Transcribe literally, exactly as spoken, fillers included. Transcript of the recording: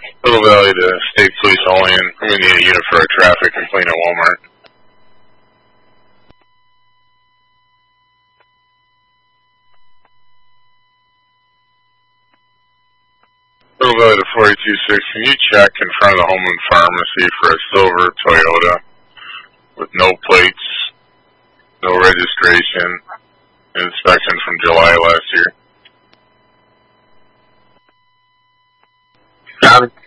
Little Valley to State Police only, and we need a unit for a traffic complaint at Walmart. Little Valley to four eight two six, can you check in front of the Homeland Pharmacy for a silver Toyota with no plates, no registration, inspection from July last year? Got it.